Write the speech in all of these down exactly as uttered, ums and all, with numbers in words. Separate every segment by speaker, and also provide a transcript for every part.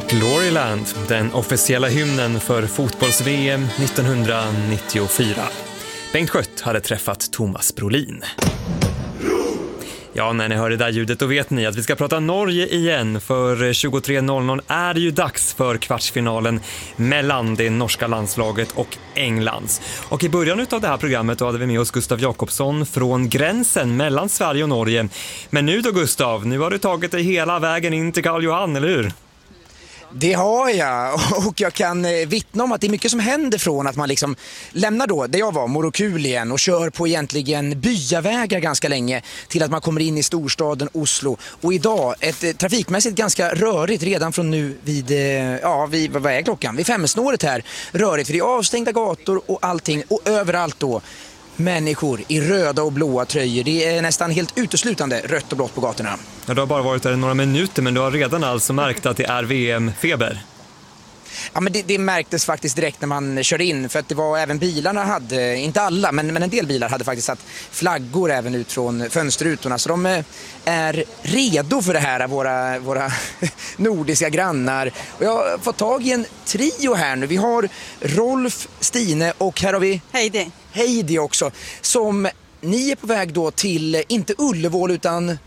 Speaker 1: Gloryland, den officiella hymnen för fotbolls-V M nittonhundranittiofyra. Bengt Skött hade träffat Thomas Brolin. Ja, när ni hör det där ljudet då vet ni att vi ska prata Norge igen. För tjugotre noll noll är det ju dags för kvartsfinalen mellan det norska landslaget och Englands. Och i början av det här programmet då hade vi med oss Gustav Jakobsson från gränsen mellan Sverige och Norge. Men nu då Gustav, nu har du tagit dig hela vägen in till Karl Johan, eller hur?
Speaker 2: Det har jag, och jag kan vittna om att det är mycket som händer från att man liksom lämnar då, där jag var, Morokulien, och kör på egentligen byavägar ganska länge till att man kommer in i storstaden Oslo. Och idag, ett trafikmässigt ganska rörigt redan från nu vid, ja, vid, vad är klockan? Vid femsnåret här, rörigt, för det är avstängda gator och allting, och överallt då människor i röda och blåa tröjor. Det är nästan helt uteslutande rött och blått på gatorna.
Speaker 1: Ja, du har bara varit där i några minuter, men du har redan alltså märkt att det är V M-feber.
Speaker 2: Ja, men det, det märktes faktiskt direkt när man körde in, för att det var även bilarna hade, inte alla, men, men en del bilar hade faktiskt satt flaggor även ut från fönsterrutorna, så de är redo för det här, våra, våra nordiska grannar. Och jag har fått tag i en trio här nu. Vi har Rolf, Stine och här har vi
Speaker 3: Heidi.
Speaker 2: Heidi också, som ni är på väg då till, inte Ullevål utan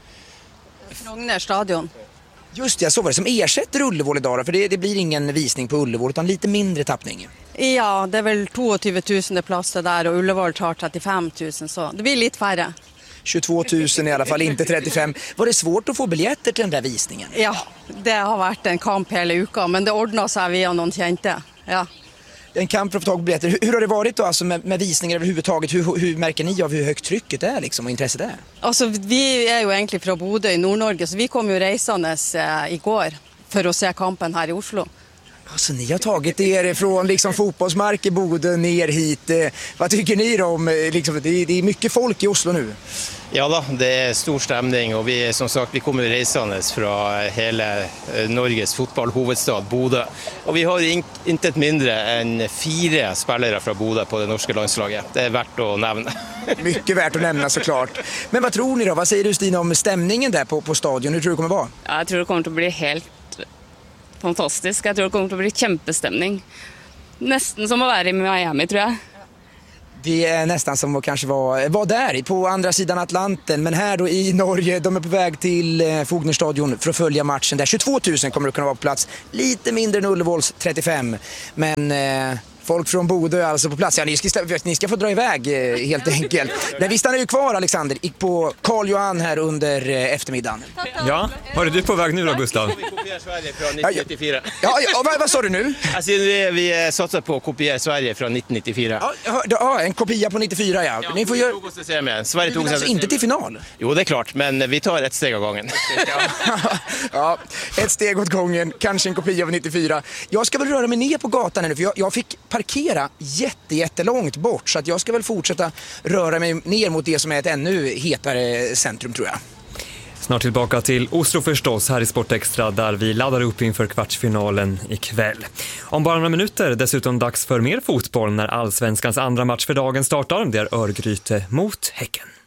Speaker 3: Frogner stadion.
Speaker 2: Just det, så var det, som ersätter Ullevål idag, för det, det blir ingen visning på Ullevål utan lite mindre tappning.
Speaker 3: Ja, det är väl tjugotvå tusen platser där och Ullevål tar trettiofem tusen, så det blir lite färre.
Speaker 2: tjugotvå tusen i alla fall, inte trettiofem. Var det svårt att få biljetter till den där visningen?
Speaker 3: Ja, det har varit en kamp hela ukan, men det ordnar sig via någon kände. Ja.
Speaker 2: En kamp för att få tag på biljetter. Hur, hur har det varit då alltså med, med visningar överhuvudtaget? Hur, hur märker ni av hur högt trycket är liksom, och intresset är?
Speaker 3: Alltså, vi är ju egentligen från Bodø i Nord-Norge, så vi kom ju resandes eh, igår för att se kampen här i Oslo.
Speaker 2: Alltså ni har tagit er från liksom, fotbollsmark i Bodø ner hit. Eh, vad tycker ni då om, eh, liksom, det, det är mycket folk i Oslo nu?
Speaker 4: Ja då, det är stor stämning och vi som sagt vi kommer resandes från hela Norges fotbollhuvudstad Bodø. Och vi har in, inte ett mindre än fyra spelare från Bodø på det norska landslaget. Det är värt att nämna.
Speaker 2: Mycket värt att nämna såklart. Men vad tror ni då? Vad säger du Stina om stämningen där på, på stadion? Hur tror du det kommer vara?
Speaker 5: Ja, jag tror det kommer att bli helt fantastiskt. Jag tror det kommer att bli kämpestämning. Nästan som att vara i Miami, tror jag.
Speaker 2: Det är nästan som att kanske vara, vara där på andra sidan Atlanten. Men här då i Norge, de är på väg till eh, Frogner stadion för att följa matchen där. tjugotvå tusen kommer att kunna vara på plats. Lite mindre än Ullevåls trettiofem. Men eh, folk från Bodø är alltså på plats. Ja, ni ska, ni ska få dra iväg eh, helt enkelt. Men vi stannar ju kvar, Alexander, på Karl Johan här under eh, eftermiddagen.
Speaker 1: Ja, var är du på väg nu då, Gustav?
Speaker 4: Vi kopierar Sverige från nittonhundranittiofyra.
Speaker 2: Ja, ja, vad, vad sa du nu?
Speaker 4: Alltså, vi, vi satsar på att kopiera Sverige från nittonhundranittiofyra.
Speaker 2: Ja, ja, en kopia på nittiofyra, ja.
Speaker 4: Ja,
Speaker 2: ni får göra...
Speaker 4: tog oss till med. Sverige tog oss
Speaker 2: alltså inte till final.
Speaker 4: Jo, det är klart, men vi tar ett steg av gången.
Speaker 2: Ja, ett steg åt gången, kanske en kopia av nittiofyra. Jag ska väl röra mig ner på gatan nu, för jag, jag fick parkera jätte, jättelångt bort, så att jag ska väl fortsätta röra mig ner mot det som är ett ännu hetare centrum, tror jag.
Speaker 1: Snart tillbaka till Oslo förstås, här i Sportextra, där vi laddar upp inför kvartsfinalen ikväll. Om bara några minuter dessutom dags för mer fotboll när allsvenskans andra match för dagen startar. Det är Örgryte mot Häcken.